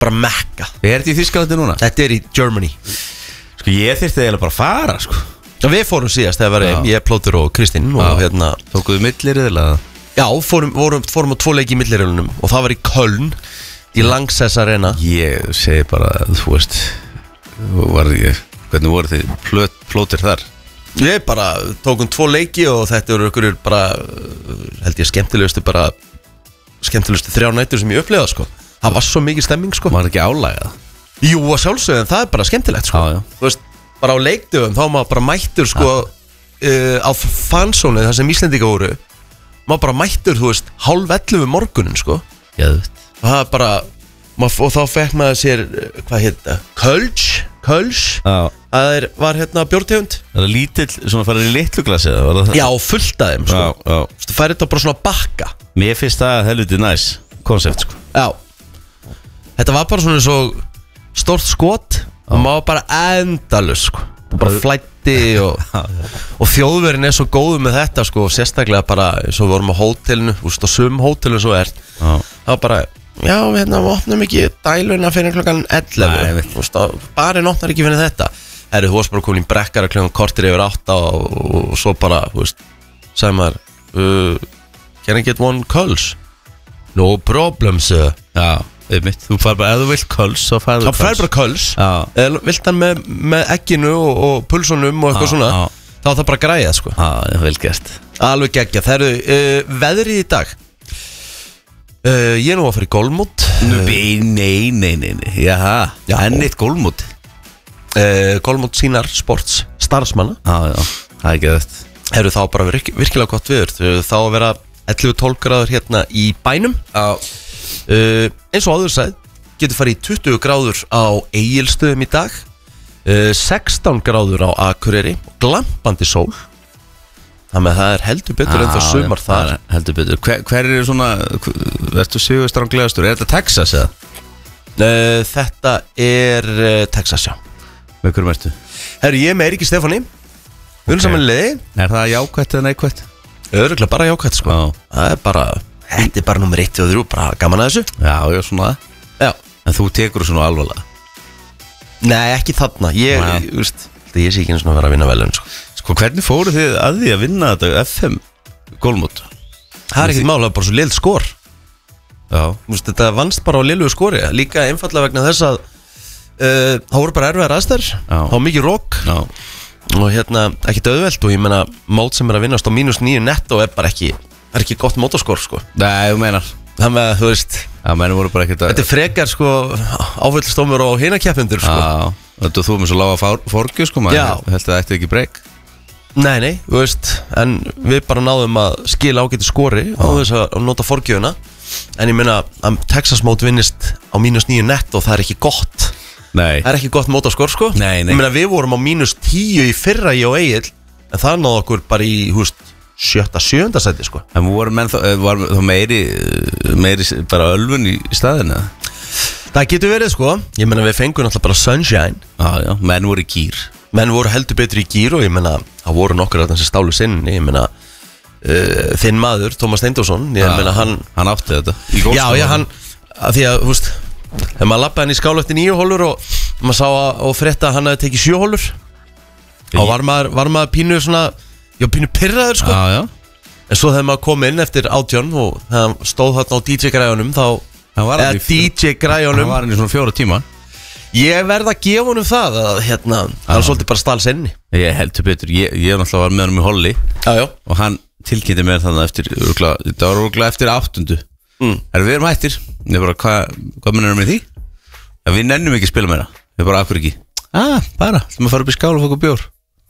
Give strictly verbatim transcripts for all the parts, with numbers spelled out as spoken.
bara mekka. Er þetta í Þýskalandi núna? Þetta er í Germany. Sko ég þyrfti eiginlega bara að fara sko. Við fórum síðast, það var ég, Plótur og Kristín og hérna tókuðu milliriðlega? Já, fórum, fórum, fórum á tvo leiki í milliriðlunum og það var í Köln í Lanxess Arena. Ég segi bara, þú veist var ég, hvernig voru þið plöt, plótir þar? Við bara tókum tvo leiki og þetta eru ykkur bara held ég skemmtilegustu bara skemmtilegustu þrjá nætur sem ég upplegað sko. Það var svo mikið stemming sko. Var ekki álægað? Jú, að sjálfsögum, það er bara skemmtilegt sko. Já, já. Þú veist, bara á leikdöfum þá maður bara mættur sko uh, á fansónu þar sem Íslendinga voru maður bara mættur, þú veist, hálf ellefu morgunin sko. Geðveikt. Og það er bara maður, og þá fekk maður sér hvað heit það? Kölsch, Kölsch. Já. Það er, var hérna bjórtegund. Það er lítill, svona farið í litlu glasi eða var það? Já, fullt af þeim sko. Já, já. Þú færið þetta bara svona bakka. Mér finnst það helviti næs konsept sko. Já. Þetta var bara svona svo stórt skot og maður bara endalus sko. Bara flætti og, og þjóðverðin er svo góð með þetta sko. Sérstaklega bara eins og við vorum á hótelinu, þú veist, á sum hótelinu svo er. Já. Það var bara, já, hérna, við opnum ekki dæluna fyrir klokkan ellefu. Þú veist, barinn opnar ekki fyrir þetta. Herri, þú varst bara komin í brekkara klokkan kortir yfir átta og, og, og svo bara, þú veist, sagði maður, uh, can I get one Kölsch? No problem, sir. Já, einmitt. Þú fær bara, ef þú vilt Kölsch, þá færðu Kölsch. Þá fær bara Kölsch. Eða vilt hann með, með egginu og, og pulsunum og eitthvað já, svona, já. Þá er það bara græða, sko. Já, það er vel gert. Alveg geggja. Það eru uh, veðrið í dag. Uh, ég er nú að fara í golfmót. Nei, nei, nei, nei, nei. Jaha, já. Enn eitt golfmót. Uh, golfmót sínar sports starfsmanna. Já, já, það er ekki þetta. Það eru þá bara virk, virkilega gott viður. Þá að vera ellefu til tólf gráður hérna í bænum. Já. Uh, eins og áður sagði, getur farið í tuttugu gráður á Egilsstöðum í dag, uh, sextán gráður á Akureyri, glampandi sól. Þannig að það er heldur betur en það sumar ja, þar. Heldur betur. Hver, hver er svona, ertu sigurstranglegastur? Er þetta Texas eða? Uh, þetta er uh, Texas, já. Með hverjum ertu? Herru, ég er með Eiríki Stefáni. Við erum saman liði. Er það jákvætt eða neikvætt? Örugglega bara jákvætt, sko. Já. Það er bara, þetta er bara nummer eitt og þrjú, bara gaman að þessu. Já, já, svona það. Já. En þú tekur svona alvarlega? Nei, ekki þarna. Ég, ég, veist, ég sé ekki eins og að vera að vinna velun, sko. Sko, hvernig fóru þið að því að vinna þetta F M golfmót? Það er ekkert mál, það er bara svo lill skor. Já. Þú veist, þetta vannst bara á lillu skori. Líka einfallega vegna þess að uh, það voru bara erfiðar aðstæður. Það var mikið rók. Já. Og hérna, ekkert auðvelt og ég meina, mót sem er að vinnast á mínus níu netto er bara ekki, er ekki gott mótoskor, sko. Nei, þú meinar. Það með, þú veist. Já, mennum voru bara ekkert að... Þetta er frekar, sko, áfællstómur og hinakeppendur, sko. Já, þetta þú með svo lága forgju, sko, maður. Já. Ég held að það ætti ekki breyk. Nei, nei, þú veist, en við bara náðum að skila ágæti skori á þess að nota forgjöfuna. En ég meina, að Texas mót vinnist á mínus níu netto og það er ekki gott. Nei. Það er ekki gott mótaskor, sko. Nei, nei. Ég meina, við vorum á mínus tíu í fyrra ég og Egill, en það náðu okkur bara í, húst, sjötta, sjöunda sæti, sko. En voru menn þá, var þá meiri, meiri bara ölfun í staðinu? Það getur verið, sko. Ég meina, við fengum náttúrulega bara sunshine. Já, já, menn voru í gýr. Menn voru heldur betur í gýr og ég meina, það voru nokkur af þessi stálu sinni, ég meina, uh, þinn maður, Tómas Steindórsson, ég ja, meina, hann... Hann átti þetta. Já, já, hann, að því að, húst, þegar maður lappaði hann í skálu eftir níu hólur og maður sá að, og frétta að hann hefði tekið sjö hólur, þá var maður, var maður pínu svona, já, pínu pirraður, sko. Já, já. En svo þegar maður kom inn eftir átján og þegar hann stóð þarna á D J-græjunum, þá, eða D J-græjunum, hann var hann í svona fjóra tíma. Ég verð að gefa honum það að hérna, hann er svolítið bara stalsenni. Ég heldur betur, ég, ég náttúrulega var með honum í Holly. Já, já. Og hann tilkynnti mér þannig eftir, örgla, þetta var örgulega eftir áttundu. Mm. Erum við erum hættir? Ég bara, hvað hva mennir með því? Ja, við nennum ekki að spila meira. Ég bara, akkur ekki. Ah, bara, þú maður fara upp í skál og fóka bjór.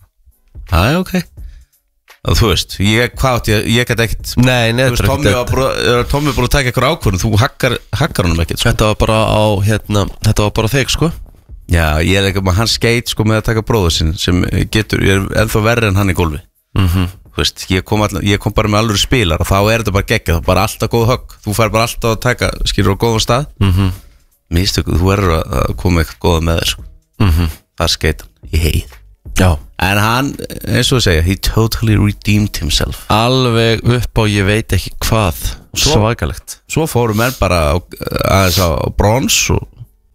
Það er ok. Og þú veist, ég, hvað átt ég, ég gæti ekkert. Nei, nei, þú veist, Tommi var bara, Tommi búin að taka eitthvað ákvörðun, þú hakkar, hakkar honum ekkert, sko. Þetta var bara á, hérna, þetta var bara þig, sko. Já, ég er ekki, hann skeit, sko, með að taka bróður sinn, sem getur, ég er ennþá verri en hann í gólfi. Mhm. Þú veist, ég kom, all, ég kom bara með alveg spilar og þá er þetta bara geggjað, það er bara alltaf góð högg. Þú fær bara alltaf að taka, skilur á góðan stað. Mhm. Místöku, þú verður að koma eitthvað góða með þér, sko. Mhm. Það skeit hann í heið. Já. En hann, eins og þú segja, he totally redeemed himself. Alveg upp á ég veit ekki hvað. Svakalegt. Svo fórum við bara á, aðeins á, á brons og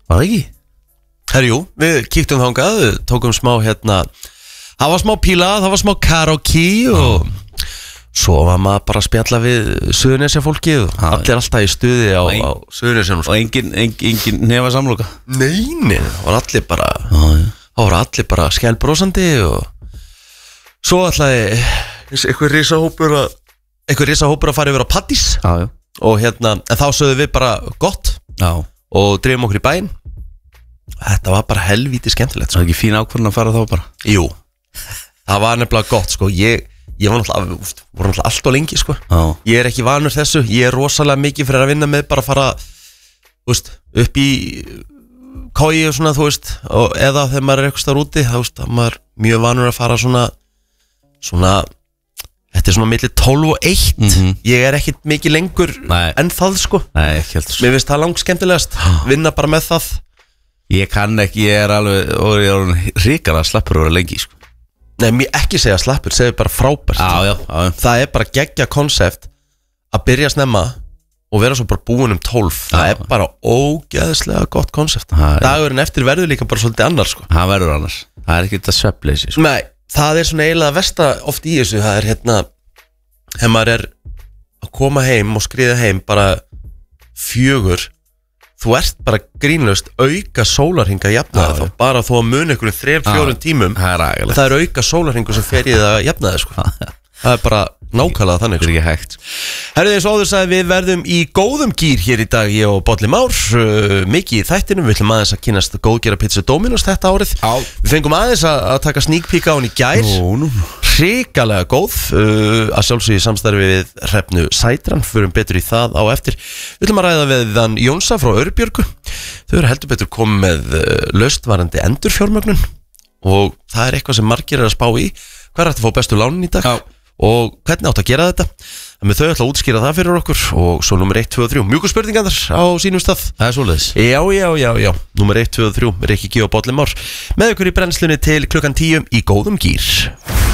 Var það ekki? Herjú, við kíktum þangað, við tókum smá hérna Það var smá píla, það var smá karaoke og svo var maður bara að spjalla við Suðurnesja fólki og allir alltaf í stuði á, á Suðurnesjum Og engin, engin, engin nefa samloka? Nei, nei, það var allir bara Það var allir bara skælbrósandi og svo ætlaði einhver risahópur að einhver risahópur að fara yfir á Paddís Já, já og hérna, en þá sögðum við bara gott Já og drifum okkur í bæinn. Þetta var bara helvíti skemmtilegt sko. Það var ekki fín ákvörðun að fara þá bara? Jú, það var nefnilega gott sko. Ég, ég var náttúrulega, úst, voru náttúrulega allt og lengi sko. Ég er ekki vanur þessu. Ég er rosalega mikið fyrir að vinna með bara að fara úst, upp í kói og svona, þú veist og eða þegar maður er eitthvað starf úti þá veist, maður er mjög vanur að fara svona svona þetta er svona milli tólf og eitt mm-hmm. Ég er ekkit mikið lengur Nei. En það sko Nei, ekki heldur Mér finnst það langt skemmtilegast Vinna bara með það Ég kann ekki, ég er alveg og ég er ríkara slappur og vera lengi sko. Nei, mér ekki segja slappur, segja bara frábært já, já, já. Það er bara geggja konsept að byrja snemma og vera svo bara búin um tólf já. Það er bara ógeðslega gott konsept Dagurinn eftir verður líka bara svolítið annar sko. Það verður annars, það er ekki þetta svefnleysi sko. Nei, það er svona eiginlega versta oft í þessu Það er hérna þegar maður er að koma heim og skriða heim bara fjögur Þú ert bara grínlaust auka sólarhinga jafnaði þá bara þú að muni einhverjum þrem, fjórum tímum það er, það er auka sólarhingu sem fer í það jafnaði sko. Það er bara nákvæmlega þannig Það er ekki hægt Herðu eins og áður sagði við verðum í góðum gýr hér í dag ég og Bolli Már uh, mikið í þættinum, við ætlum aðeins að kynast góðgera pizza Dominos þetta árið Já. Við fengum aðeins að, að taka sneak peek á hann í gær Nú, nú Hrikalega góð uh, að sjálfsögja í samstarfi við Hrefnu Sætran Förum betur í það á eftir Við ætlum að ræða við þann Jónsa frá Örbjörgu Þau eru heldur betur komið með uh, laustvarandi endurfjármögnun og það er eitthvað sem margir er að spá í Hvað er hægt að fá bestu lánin í dag Já. Og hvernig átt að gera þetta Þannig þau ætla að útskýra það fyrir okkur Og svo nummer eitt, tvö og þrjú Mjúku spurningar á sínum stað Það er svoleiðis Já, já, já, já Nummer eitt, tvö og þrjú Rikki G og Bolli Már Með ykkur í brennslunni til klukkan tíu í góðum gýr